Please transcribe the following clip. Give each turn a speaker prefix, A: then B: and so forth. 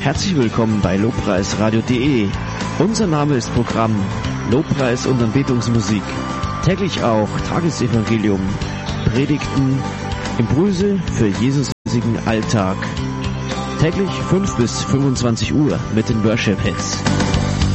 A: Herzlich willkommen bei lobpreisradio.de. Unser Name ist Programm Lobpreis und Anbetungsmusik. Täglich auch Tagesevangelium, Predigten, Impulse für Jesus-mäßigen Alltag. Täglich 5 bis 25 Uhr mit den Worship Hits.